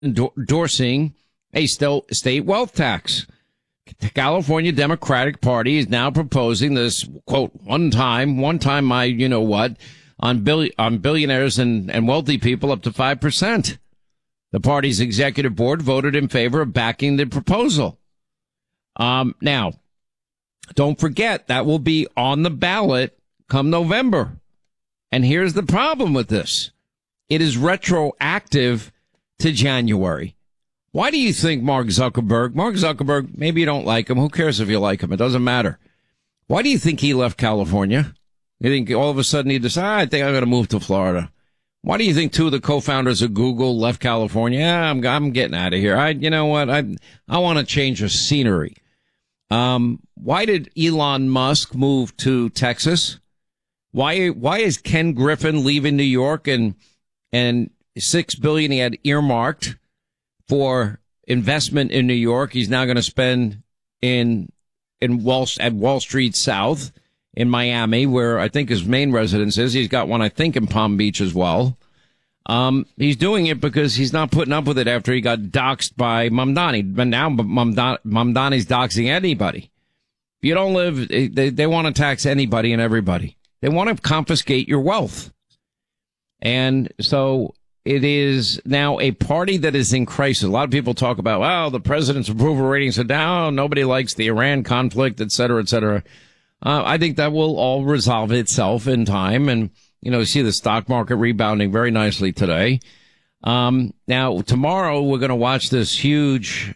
endorsing a state wealth tax. The California Democratic Party is now proposing this, quote, one time my, you know what, on billionaires and wealthy people up to 5%. The party's executive board voted in favor of backing the proposal. Now, don't forget that will be on the ballot come November. And here's the problem with this. It is retroactive to January. Why do you think Mark Zuckerberg, maybe you don't like him. Who cares if you like him? It doesn't matter. Why do you think he left California? You think all of a sudden he decided, I think I'm going to move to Florida. Why do you think two of the co-founders of Google left California? Yeah, I'm getting out of here. You know what? I want to change the scenery. Why did Elon Musk move to Texas? Why is Ken Griffin leaving New York and $6 billion he had earmarked for investment in New York? He's now going to spend at Wall Street South in Miami, where I think his main residence is. He's got one, I think, in Palm Beach as well. He's doing it because he's not putting up with it after he got doxxed by Mamdani. But now Mamdani's doxing anybody. If you don't live, they want to tax anybody and everybody. They want to confiscate your wealth. And so it is now a party that is in crisis. A lot of people talk about, well, the president's approval ratings are down. Nobody likes the Iran conflict, et cetera, et cetera. I think that will all resolve itself in time. And, you know, see the stock market rebounding very nicely today. Now, tomorrow we're going to watch this huge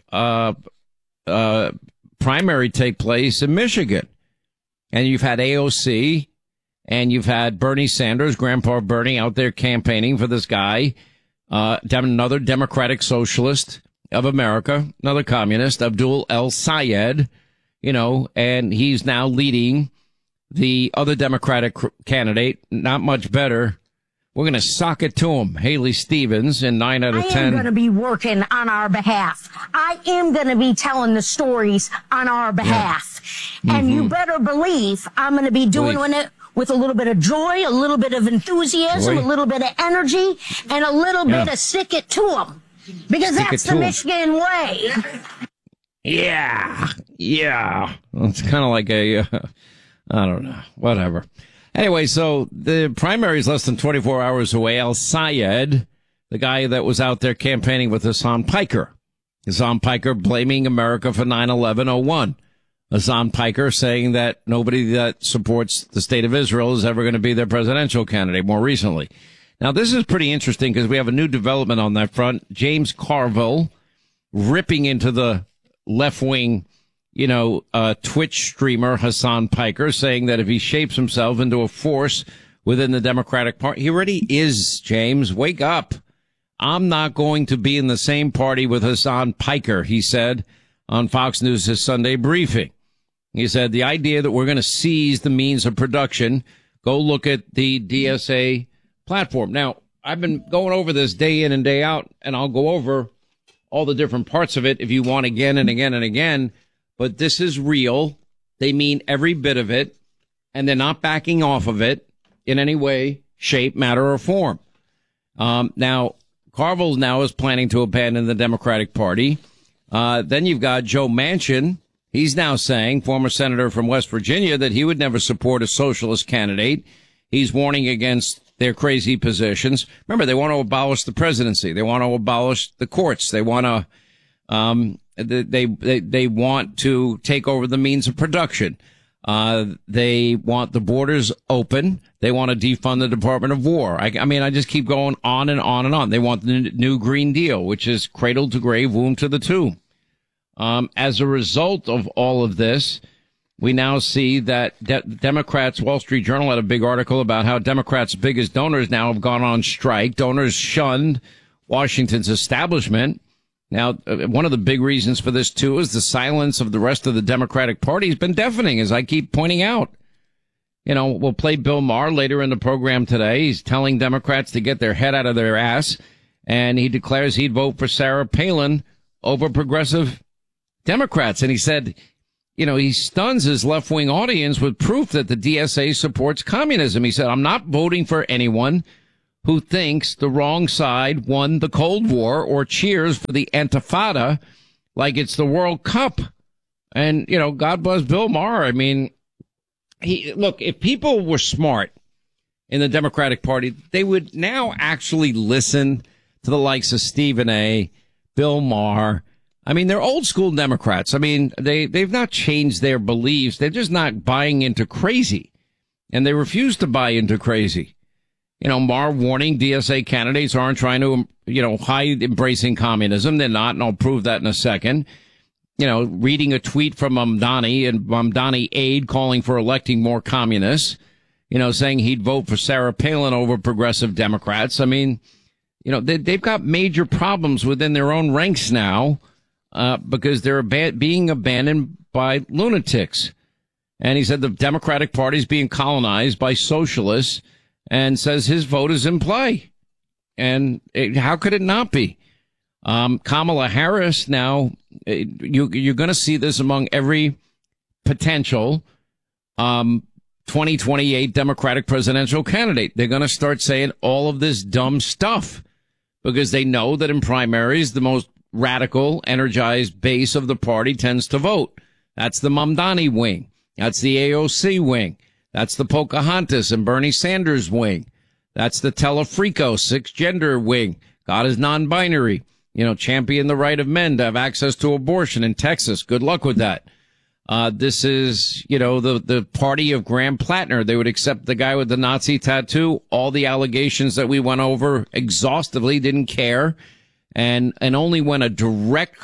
primary take place in Michigan. And you've had AOC and you've had Bernie Sanders, Grandpa Bernie, out there campaigning for this guy, another Democratic Socialist of America, another communist, Abdul El-Sayed, you know, and he's now leading the other Democratic candidate, not much better. We're going to sock it to him. Haley Stevens in 9 out of 10. I am going to be working on our behalf. I am going to be telling the stories on our behalf. Yeah. And you better believe I'm going to be doing it with a little bit of joy, a little bit of enthusiasm, a little bit of energy, and a little bit of stick it to them. Because that's the Michigan way. Yeah. It's kind of like I don't know, whatever. Anyway, so the primary is less than 24 hours away. El-Sayed, the guy that was out there campaigning with Hassan Piker. Hassan Piker blaming America for 9/11/01. Hassan Piker saying that nobody that supports the state of Israel is ever going to be their presidential candidate more recently. Now, this is pretty interesting because we have a new development on that front. James Carville ripping into the left-wing, Twitch streamer Hassan Piker, saying that if he shapes himself into a force within the Democratic Party, he already is, James. Wake up. I'm not going to be in the same party with Hassan Piker, he said on Fox News' Sunday briefing. He said the idea that we're going to seize the means of production, go look at the DSA platform. Now, I've been going over this day in and day out, and I'll go over all the different parts of it if you want again and again and again. But this is real. They mean every bit of it, and they're not backing off of it in any way, shape, matter, or form. Now, Carville now is planning to abandon the Democratic Party. Then you've got Joe Manchin. He's now saying, former senator from West Virginia, that he would never support a socialist candidate. He's warning against their crazy positions. Remember, they want to abolish the presidency. They want to abolish the courts. They want to, they want to take over the means of production. They want the borders open. They want to defund the Department of War. I mean, I just keep going on and on and on. They want the new Green Deal, which is cradle to grave, womb to the tomb. As a result of all of this, we now see that Democrats, Wall Street Journal had a big article about how Democrats' biggest donors now have gone on strike. Donors shunned Washington's establishment. Now, one of the big reasons for this, too, is the silence of the rest of the Democratic Party has been deafening, as I keep pointing out. We'll play Bill Maher later in the program today. He's telling Democrats to get their head out of their ass, and he declares he'd vote for Sarah Palin over progressive Democrats. And he said, he stuns his left-wing audience with proof that the DSA supports communism. He said, I'm not voting for anyone who thinks the wrong side won the Cold War or cheers for the Intifada like it's the World Cup. And, you know, God bless Bill Maher. I mean, look, if people were smart in the Democratic Party, they would now actually listen to the likes of Stephen A., Bill Maher. I mean, they're old school Democrats. I mean, they've not changed their beliefs. They're just not buying into crazy. And they refuse to buy into crazy. You know, Maher warning DSA candidates aren't trying to, you know, hide embracing communism. They're not, and I'll prove that in a second. You know, reading a tweet from Mamdani and Mamdani aide calling for electing more communists, you know, saying he'd vote for Sarah Palin over progressive Democrats. I mean, you know, they've got major problems within their own ranks now because they're being abandoned by lunatics. And he said the Democratic Party is being colonized by socialists and says his vote is in play. And how could it not be? Kamala Harris now, you're going to see this among every potential 2028 Democratic presidential candidate. They're going to start saying all of this dumb stuff because they know that in primaries, the most radical, energized base of the party tends to vote. That's the Mamdani wing. That's the AOC wing. That's the Pocahontas and Bernie Sanders wing. That's the Telefrico, six gender wing. God is non-binary. You know, champion the right of men to have access to abortion in Texas. Good luck with that. This is, you know, the party of Graham Plattner. They would accept the guy with the Nazi tattoo. All the allegations that we went over exhaustively, didn't care. And only when a direct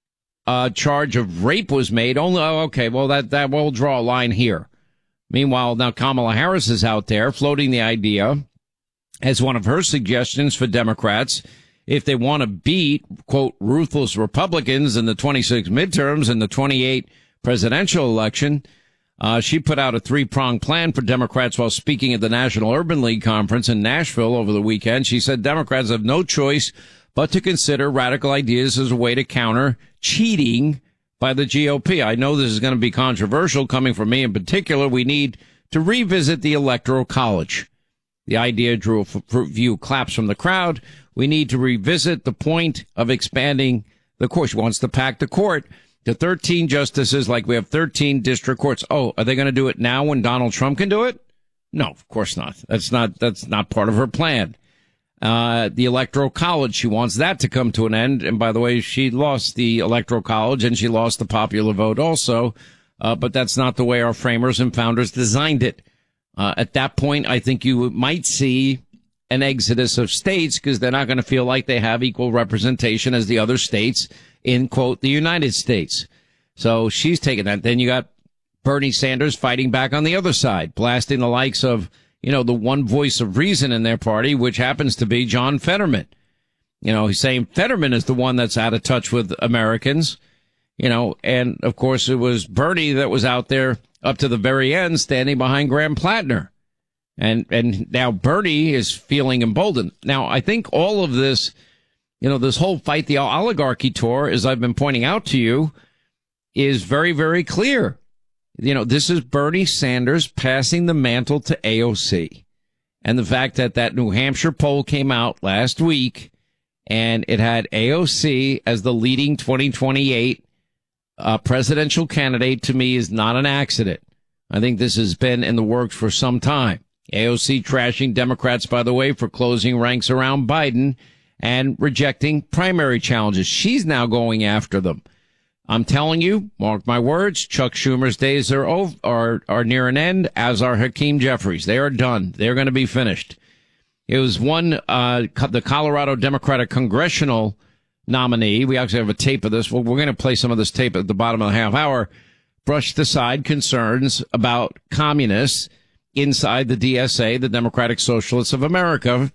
charge of rape was made, that will draw a line here. Meanwhile, now Kamala Harris is out there floating the idea as one of her suggestions for Democrats if they want to beat, quote, ruthless Republicans in the 26 midterms and the 28 presidential election. She put out a three-pronged plan for Democrats while speaking at the National Urban League Conference in Nashville over the weekend. She said Democrats have no choice but to consider radical ideas as a way to counter cheating by the GOP. I know this is going to be controversial coming from me in particular. We need to revisit the Electoral College. The idea drew a few claps from the crowd. We need to revisit the point of expanding the court. She wants to pack the court to 13 justices like we have 13 district courts. Oh, are they going to do it now when Donald Trump can do it? No, of course not. That's not part of her plan. The Electoral College, she wants that to come to an end. And by the way, she lost the Electoral College and she lost the popular vote also. But that's not the way our framers and founders designed it. At that point, I think you might see an exodus of states because they're not going to feel like they have equal representation as the other states in, quote, the United States. So she's taking that. Then you got Bernie Sanders fighting back on the other side, blasting the likes of, you know, the one voice of reason in their party, which happens to be John Fetterman. You know, he's saying Fetterman is the one that's out of touch with Americans, you know, and of course it was Bernie that was out there up to the very end standing behind Graham Plattner. And now Bernie is feeling emboldened. Now, I think all of this, you know, this whole fight the oligarchy tour, as I've been pointing out to you, is very, very clear. You know, this is Bernie Sanders passing the mantle to AOC. And the fact that New Hampshire poll came out last week and it had AOC as the leading 2028 presidential candidate, to me, is not an accident. I think this has been in the works for some time. AOC trashing Democrats, by the way, for closing ranks around Biden and rejecting primary challenges. She's now going after them. I'm telling you, mark my words, Chuck Schumer's days are near an end, as are Hakeem Jeffries. They are done. They're going to be finished. It was the Colorado Democratic congressional nominee. We actually have a tape of this. Well, we're going to play some of this tape at the bottom of the half hour. Brushed aside concerns about communists inside the DSA, the Democratic Socialists of America,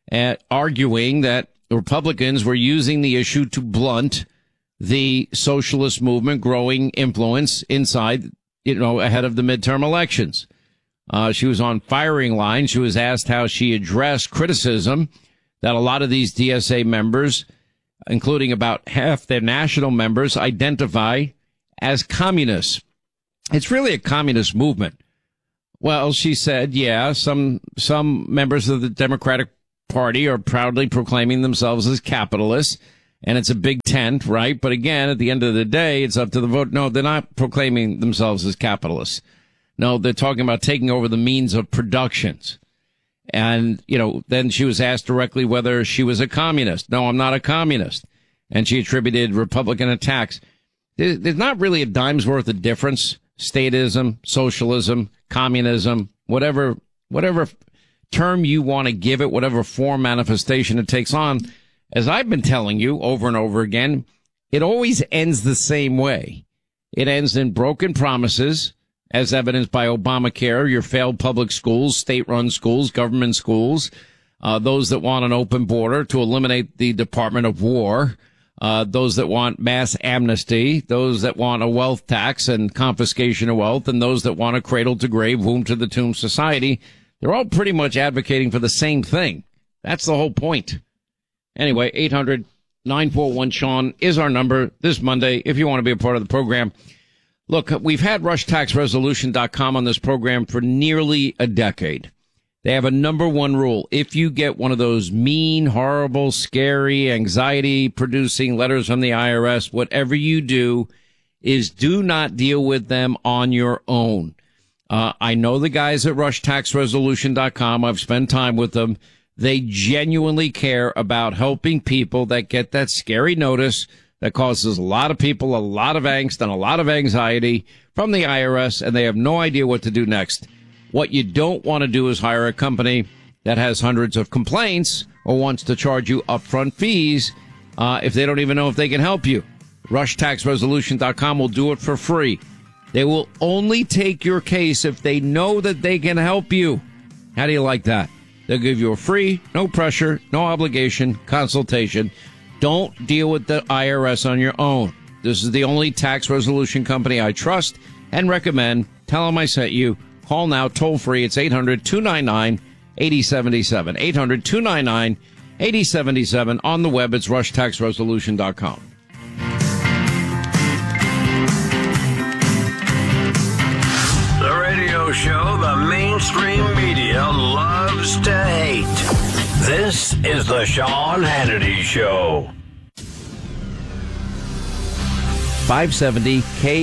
arguing that Republicans were using the issue to blunt the socialist movement growing influence inside, you know, ahead of the midterm elections. She was on firing line. She was asked how she addressed criticism that a lot of these DSA members, including about half their national members, identify as communists. It's really a communist movement. Well, she said, yeah, some members of the Democratic Party are proudly proclaiming themselves as capitalists, and it's a big tent, right? But again, at the end of the day, it's up to the vote. No, they're not proclaiming themselves as capitalists. No, they're talking about taking over the means of productions. And, then she was asked directly whether she was a communist. No, I'm not a communist. And she attributed Republican attacks. There's not really a dime's worth of difference. Statism, socialism, communism, whatever term you want to give it, whatever form manifestation it takes on. As I've been telling you over and over again, it always ends the same way. It ends in broken promises, as evidenced by Obamacare, your failed public schools, state-run schools, government schools, those that want an open border to eliminate the Department of War, those that want mass amnesty, those that want a wealth tax and confiscation of wealth, and those that want a cradle-to-grave, womb-to-the-tomb society. They're all pretty much advocating for the same thing. That's the whole point. Anyway, 800-941-SEAN is our number this Monday if you want to be a part of the program. Look, we've had RushTaxResolution.com on this program for nearly a decade. They have a number one rule. If you get one of those mean, horrible, scary, anxiety-producing letters from the IRS, whatever you do is do not deal with them on your own. I know the guys at RushTaxResolution.com. I've spent time with them. They genuinely care about helping people that get that scary notice that causes a lot of people a lot of angst and a lot of anxiety from the IRS, and they have no idea what to do next. What you don't want to do is hire a company that has hundreds of complaints or wants to charge you upfront fees if they don't even know if they can help you. RushTaxResolution.com will do it for free. They will only take your case if they know that they can help you. How do you like that? They'll give you a free, no pressure, no obligation consultation. Don't deal with the IRS on your own. This is the only tax resolution company I trust and recommend. Tell them I sent you. Call now, toll free. It's 800-299-8077. 800-299-8077. On the web, it's RushTaxResolution.com. The radio show the mainstream media loves to hate. This is the Sean Hannity Show. 570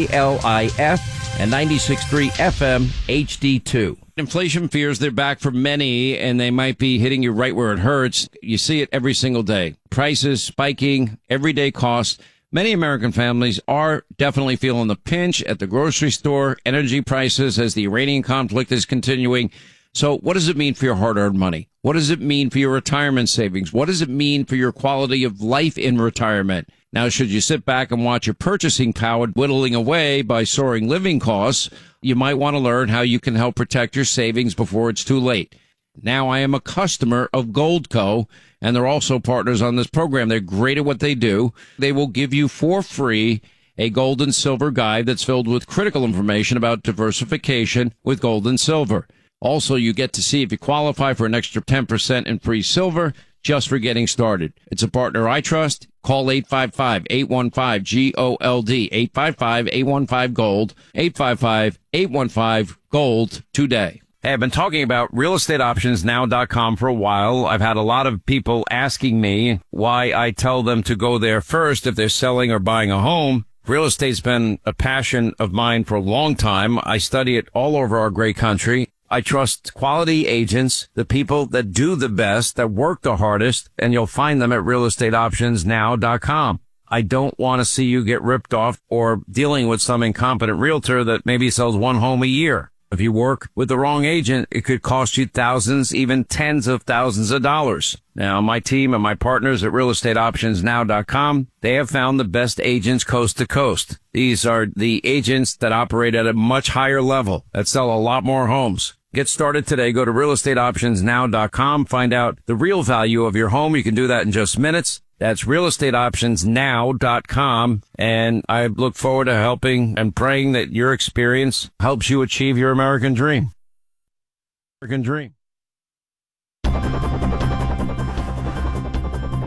KLIF and 96.3 FM HD2. Inflation fears, they're back for many, and they might be hitting you right where it hurts. You see it every single day. Prices spiking, everyday costs. Many American families are definitely feeling the pinch at the grocery store, energy prices as the Iranian conflict is continuing. So what does it mean for your hard-earned money? What does it mean for your retirement savings? What does it mean for your quality of life in retirement? Now, should you sit back and watch your purchasing power whittling away by soaring living costs, you might want to learn how you can help protect your savings before it's too late. Now, I am a customer of Goldco, and they're also partners on this program. They're great at what they do. They will give you for free a gold and silver guide that's filled with critical information about diversification with gold and silver. Also, you get to see if you qualify for an extra 10% in free silver just for getting started. It's a partner I trust. Call 855-815-GOLD, 855-815-GOLD, 855-815-GOLD today. Hey, I've been talking about realestateoptionsnow.com for a while. I've had a lot of people asking me why I tell them to go there first if they're selling or buying a home. Real estate's been a passion of mine for a long time. I study it all over our great country. I trust quality agents, the people that do the best, that work the hardest, and you'll find them at realestateoptionsnow.com. I don't want to see you get ripped off or dealing with some incompetent realtor that maybe sells one home a year. If you work with the wrong agent, it could cost you thousands, even tens of thousands of dollars. Now, my team and my partners at realestateoptionsnow.com, they have found the best agents coast to coast. These are the agents that operate at a much higher level, that sell a lot more homes. Get started today. Go to realestateoptionsnow.com. Find out the real value of your home. You can do that in just minutes. That's realestateoptionsnow.com. And I look forward to helping and praying that your experience helps you achieve your American dream. American dream.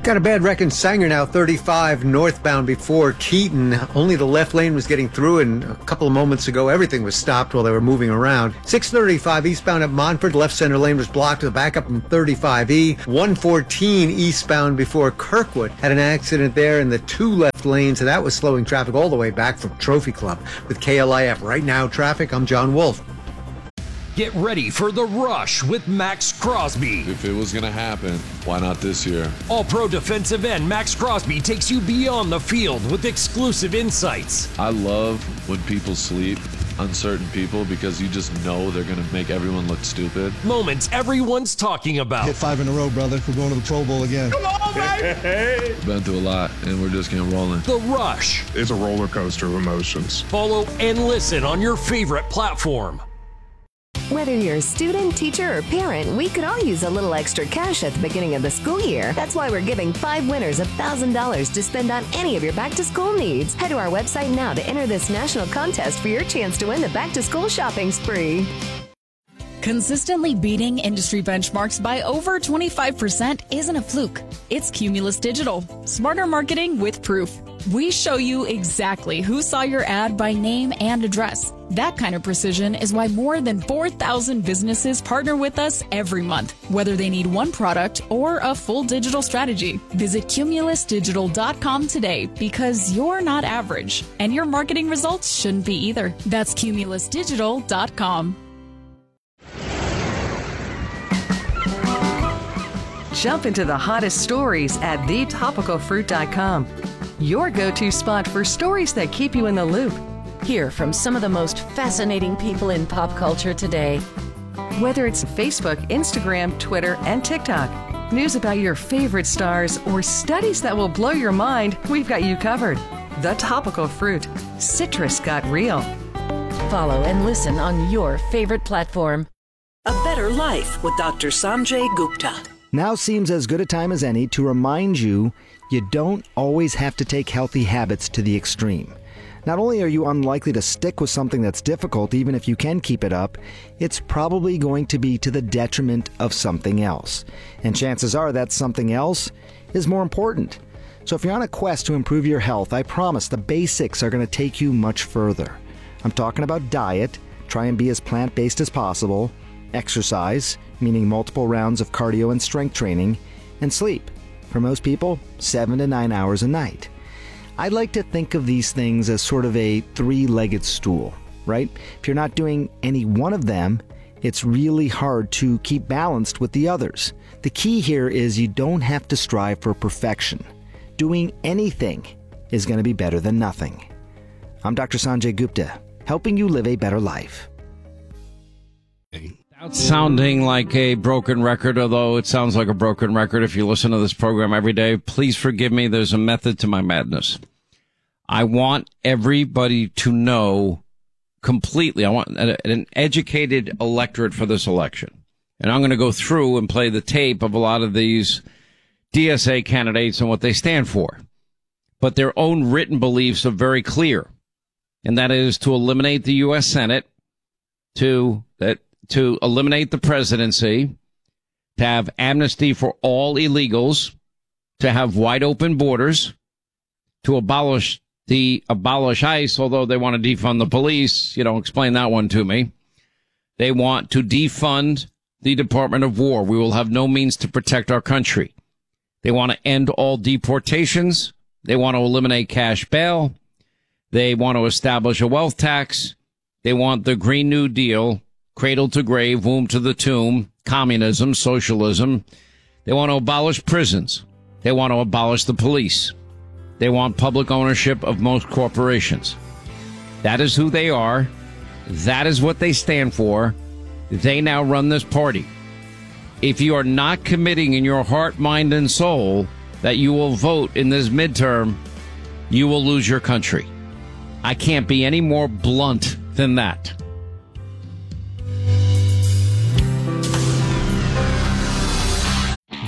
Got a bad wreck in Sanger now, 35 northbound before Keaton. Only the left lane was getting through, and a couple of moments ago, everything was stopped while they were moving around. 635 eastbound at Montford, left center lane was blocked with a backup from 35E. 114 eastbound before Kirkwood had an accident there in the two left lanes, and that was slowing traffic all the way back from Trophy Club. With KLIF Right Now Traffic, I'm John Wolf. Get ready for The Rush with Max Crosby. If it was going to happen, why not this year? All-pro defensive end Max Crosby takes you beyond the field with exclusive insights. I love when people sleep on certain people because you just know they're going to make everyone look stupid. Moments everyone's talking about. Hit 5 in a row, brother. We're going to the Pro Bowl again. Come on, baby! Been through a lot, and we're just getting rolling. The Rush. It's a roller coaster of emotions. Follow and listen on your favorite platform. Whether you're a student, teacher, or parent, we could all use a little extra cash at the beginning of the school year. That's why we're giving 5 winners $1,000 to spend on any of your back-to-school needs. Head to our website now to enter this national contest for your chance to win the back-to-school shopping spree. Consistently beating industry benchmarks by over 25% isn't a fluke. It's Cumulus Digital. Smarter marketing with proof. We show you exactly who saw your ad by name and address. That kind of precision is why more than 4,000 businesses partner with us every month, whether they need one product or a full digital strategy. Visit cumulusdigital.com today because you're not average, and your marketing results shouldn't be either. That's cumulusdigital.com. Jump into the hottest stories at thetopicalfruit.com. Your go-to spot for stories that keep you in the loop. Hear from some of the most fascinating people in pop culture today. Whether it's Facebook, Instagram, Twitter, and TikTok, news about your favorite stars, or studies that will blow your mind, we've got you covered. The Topical Fruit. Citrus got real. Follow and listen on your favorite platform. A Better Life with Dr. Sanjay Gupta. Now seems as good a time as any to remind you don't always have to take healthy habits to the extreme. Not only are you unlikely to stick with something that's difficult, even if you can keep it up, it's probably going to be to the detriment of something else. And chances are that something else is more important. So if you're on a quest to improve your health, I promise the basics are going to take you much further. I'm talking about diet, try and be as plant-based as possible, exercise, meaning multiple rounds of cardio and strength training, and sleep. For most people, 7 to 9 hours a night. I like to think of these things as sort of a three-legged stool, right? If you're not doing any one of them, it's really hard to keep balanced with the others. The key here is you don't have to strive for perfection. Doing anything is going to be better than nothing. I'm Dr. Sanjay Gupta, helping you live a better life. Without sounding like a broken record, although it sounds like a broken record if you listen to this program every day, please forgive me. There's a method to my madness. I want everybody to know completely. I want an educated electorate for this election. And I'm going to go through and play the tape of a lot of these DSA candidates and what they stand for. But their own written beliefs are very clear. And that is to eliminate the U.S. Senate, to eliminate the presidency, to have amnesty for all illegals, to have wide open borders, to abolish ICE, although they want to defund the police. You don't explain that one to me. They want to defund the Department of War. We will have no means to protect our country. They want to end all deportations. They want to eliminate cash bail. They want to establish a wealth tax. They want the Green New Deal, cradle to grave, womb to the tomb, communism, socialism. They want to abolish prisons. They want to abolish the police. They want public ownership of most corporations. That is who they are. That is what they stand for. They now run this party. If you are not committing in your heart, mind, and soul that you will vote in this midterm, you will lose your country. I can't be any more blunt than that.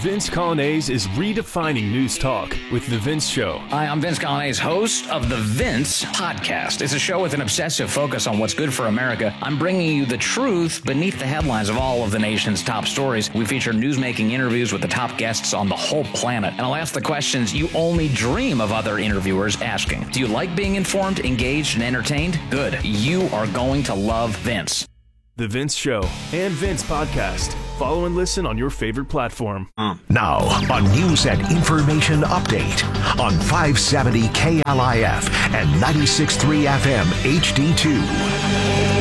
Vince Coglianese is redefining news talk with The Vince Show. Hi, I'm Vince Coglianese, host of The Vince Podcast. It's a show with an obsessive focus on what's good for America. I'm bringing you the truth beneath the headlines of all of the nation's top stories. We feature newsmaking interviews with the top guests on the whole planet. And I'll ask the questions you only dream of other interviewers asking. Do you like being informed, engaged, and entertained? Good. You are going to love Vince. The Vince Show and Vince Podcast. Follow and listen on your favorite platform. Now, a news and information update on 570 KLIF and 96.3 FM HD2.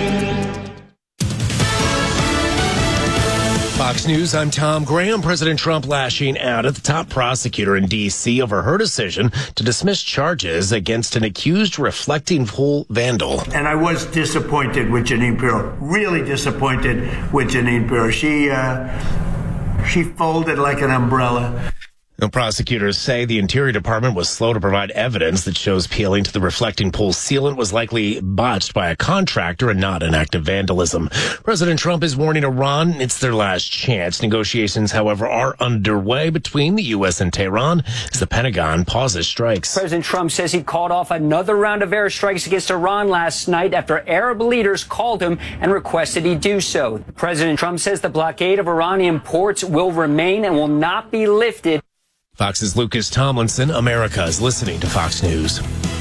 Fox News, I'm Tom Graham. President Trump lashing out at the top prosecutor in D.C. over her decision to dismiss charges against an accused reflecting pool vandal. And I was disappointed with Jeanine Pirro, really disappointed with Jeanine Pirro. She folded like an umbrella. The prosecutors say the Interior Department was slow to provide evidence that shows peeling to the reflecting pool sealant was likely botched by a contractor and not an act of vandalism. President Trump is warning Iran it's their last chance. Negotiations, however, are underway between the U.S. and Tehran as the Pentagon pauses strikes. President Trump says he called off another round of airstrikes against Iran last night after Arab leaders called him and requested he do so. President Trump says the blockade of Iranian ports will remain and will not be lifted. Fox's Lucas Tomlinson. America is listening to Fox News.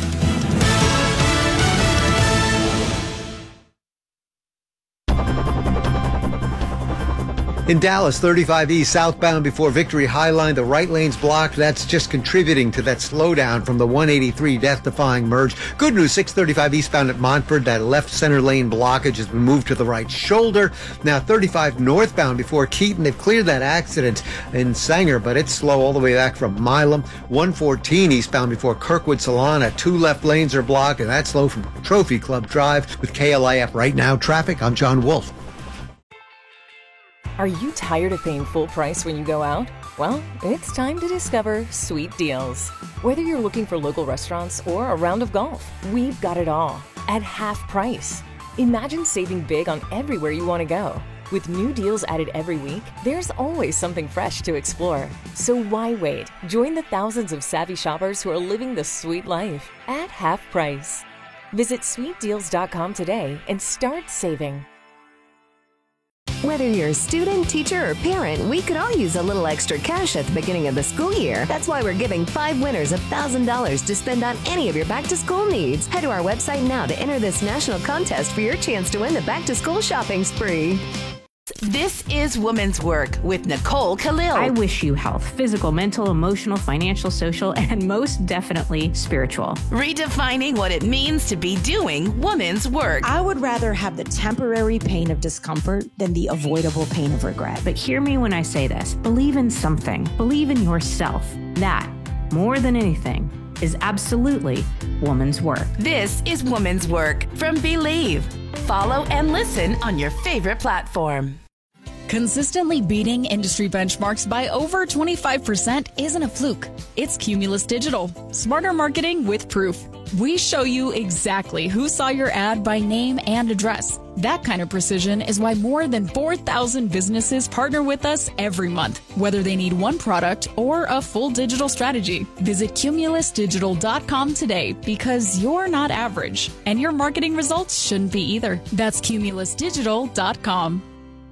In Dallas, 35E southbound before Victory Highline, the right lane's blocked. That's just contributing to that slowdown from the 183 death-defying merge. Good news, 635 eastbound at Montford, that left center lane blockage has been moved to the right shoulder. Now 35 northbound before Keaton, they've cleared that accident in Sanger, but it's slow all the way back from Milam. 114 eastbound before Kirkwood Solana, 2 left lanes are blocked, and that's slow from Trophy Club Drive. With KLIF Right Now traffic, I'm John Wolf. Are you tired of paying full price when you go out? Well, it's time to discover Sweet Deals. Whether you're looking for local restaurants or a round of golf, we've got it all at half price. Imagine saving big on everywhere you want to go. With new deals added every week, there's always something fresh to explore. So why wait? Join the thousands of savvy shoppers who are living the sweet life at half price. Visit sweetdeals.com today and start saving. Whether you're a student, teacher, or parent, we could all use a little extra cash at the beginning of the school year. That's why we're giving 5 winners $1,000 to spend on any of your back-to-school needs. Head to our website now to enter this national contest for your chance to win the back-to-school shopping spree. This is Woman's Work with Nicole Khalil. I wish you health, physical, mental, emotional, financial, social, and most definitely spiritual. Redefining what it means to be doing woman's work. I would rather have the temporary pain of discomfort than the avoidable pain of regret. But hear me when I say this. Believe in something. Believe in yourself. That, more than anything, is absolutely woman's work. This is Woman's Work from Believe. Follow and listen on your favorite platform. Consistently beating industry benchmarks by over 25% isn't a fluke. It's Cumulus Digital. Smarter marketing with proof. We show you exactly who saw your ad by name and address. That kind of precision is why more than 4,000 businesses partner with us every month, whether they need one product or a full digital strategy. Visit cumulusdigital.com today because you're not average and your marketing results shouldn't be either. That's cumulusdigital.com.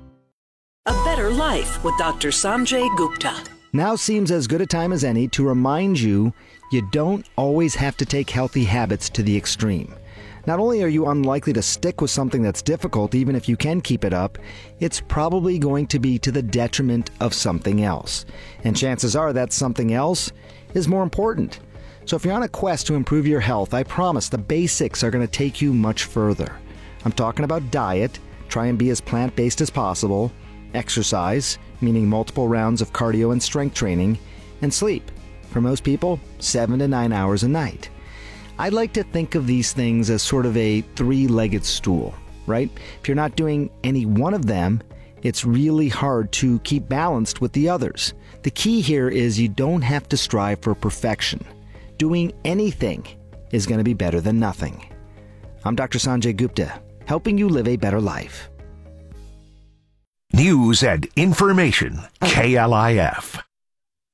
A Better Life with Dr. Sanjay Gupta. Now seems as good a time as any to remind you you don't always have to take healthy habits to the extreme. Not only are you unlikely to stick with something that's difficult, even if you can keep it up, it's probably going to be to the detriment of something else. And chances are that something else is more important. So if you're on a quest to improve your health, I promise the basics are going to take you much further. I'm talking about diet, try and be as plant-based as possible, exercise, meaning multiple rounds of cardio and strength training, and sleep. For most people, 7 to 9 hours a night. I like to think of these things as sort of a 3-legged stool, right? If you're not doing any one of them, it's really hard to keep balanced with the others. The key here is you don't have to strive for perfection. Doing anything is going to be better than nothing. I'm Dr. Sanjay Gupta, helping you live a better life. News and information, KLIF.